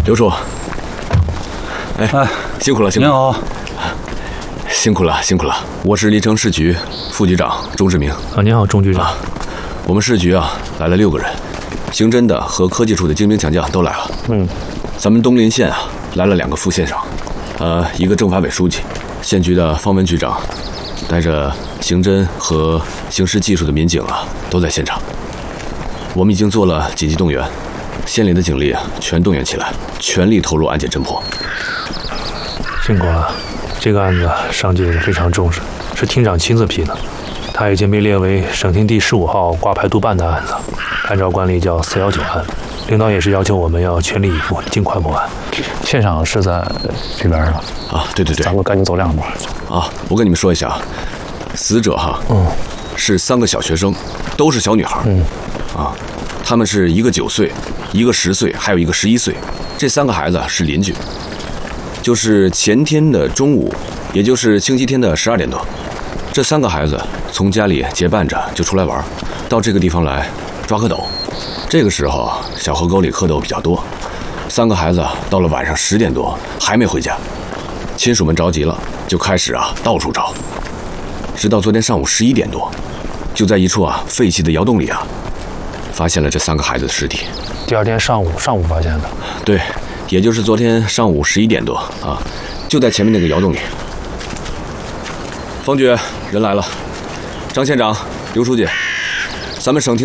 刘处，哎，辛苦了，辛苦了。 您好， 辛苦了，辛苦了。我是历城市局副局长钟志明。 您好，钟局长。 我们市局来了6个人，刑侦的和科技处的精兵强将都来了。咱们东临县来了2个副县长，一个政法委书记，县局的方文局长，带着刑侦和刑事技术的民警都在现场。我们已经做了紧急动员，县里的警力全动员起来，全力投入案件侦破。 辛苦了，这个案子上级也是非常重视，是厅长亲自批的，他已经被列为省厅第15号挂牌督办的案子，按照惯例叫419案。领导也是要求我们要全力以赴，尽快破案。 县长是在这边了对， 咱们赶紧走2步我跟你们说一下，死者是3个小学生，都是小女孩。他们是一个9岁，一个10岁，还有一个11岁。这3个孩子是邻居。就是前天的中午，也就是星期天的12点多，这3个孩子从家里结伴着就出来玩，到这个地方来抓蝌蚪。这个时候小河沟里蝌蚪比较多，3个孩子到了晚上10点多还没回家，亲属们着急了，就开始到处找，直到昨天上午11点多，就在一处废弃的窑洞里发现了这3个孩子的尸体。 第二天上午发现的。 对，也就是昨天上午11点多就在前面那个窑洞里。方局，人来了。张县长、刘书记，咱们省厅